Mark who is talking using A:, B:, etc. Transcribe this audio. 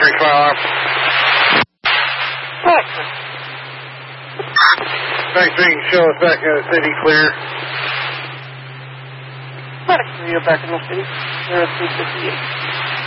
A: Reach my alarm. Thanks, you can show us back in the city clear.
B: You're back in the city. 0358.